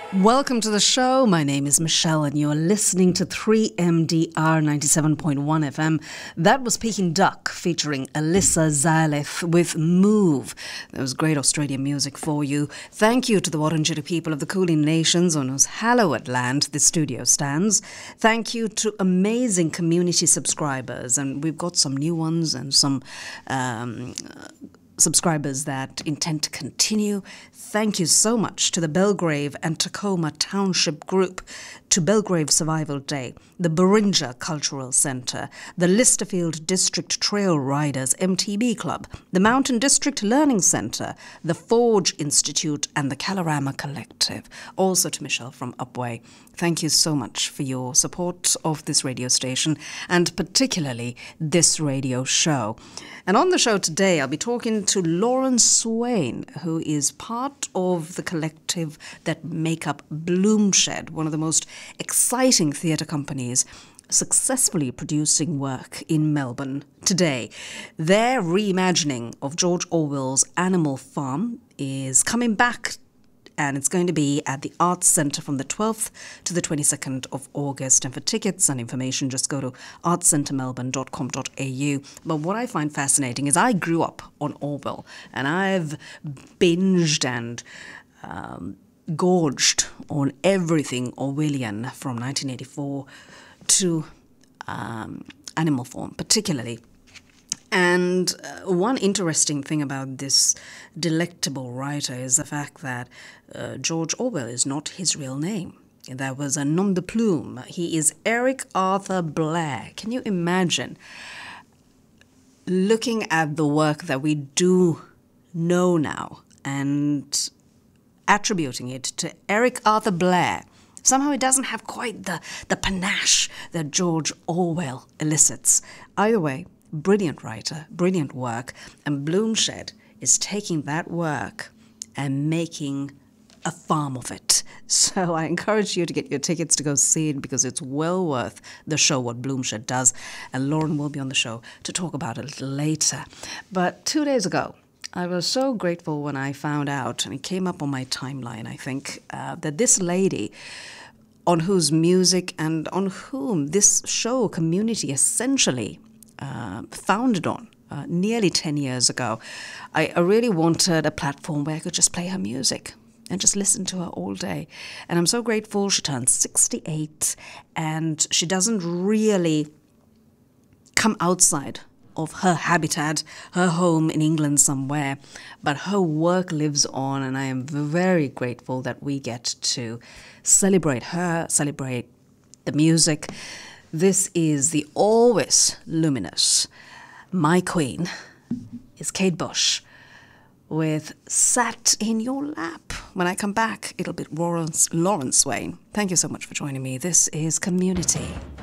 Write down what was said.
Welcome to the show. My name is Michelle and you're listening to 3MDR 97.1 FM. That was Peking Duck featuring Alyssa Zyleth with Move. That was great Australian music for you. Thank you to the Wurundjeri people of the Kulin Nations on whose hallowed land the studio stands. Thank you to amazing community subscribers, and we've got some new ones and some subscribers that intend to continue. Thank you so much to the Belgrave and Tacoma Township Group, to Belgrave Survival Day, the Berinja Cultural Centre, the Listerfield District Trail Riders MTB Club, the Mountain District Learning Centre, the Forge Institute and the Kalorama Collective. Also to Michelle from Upway. Thank you so much for your support of this radio station and particularly this radio show. And on the show today, I'll be talking to Lauren Swain, who is part of the collective that make up Bloomshed, one of the most exciting theatre companies successfully producing work in Melbourne today. Their reimagining of George Orwell's Animal Farm is coming back, and it's going to be at the Arts Centre from the 12th to the 22nd of August. And for tickets and information, just go to artscentremelbourne.com.au. But what I find fascinating is I grew up on Orwell, and I've binged and gorged on everything Orwellian from 1984 to Animal Farm, particularly. And one interesting thing about this delectable writer is the fact that George Orwell is not his real name. There was a nom de plume. He is Eric Arthur Blair. Can you imagine looking at the work that we do know now and attributing it to Eric Arthur Blair? Somehow it doesn't have quite the panache that George Orwell elicits. Either way, brilliant writer, brilliant work, and Bloomshed is taking that work and making a farm of it. So I encourage you to get your tickets to go see it because it's well worth the show what Bloomshed does, and Lauren will be on the show to talk about it a little later. But 2 days ago, I was so grateful when I found out, and it came up on my timeline, I think, that this lady on whose music and on whom this show community essentially founded on nearly 10 years ago. I really wanted a platform where I could just play her music and just listen to her all day. And I'm so grateful. She turned 68 and she doesn't really come outside of her habitat, her home in England somewhere, but her work lives on, and I am very grateful that we get to celebrate her, celebrate the music. This is the always luminous My Queen is Kate Bush with Sat in Your Lap. When I come back, it'll be Lauren Swain. Thank you so much for joining me. This is Community.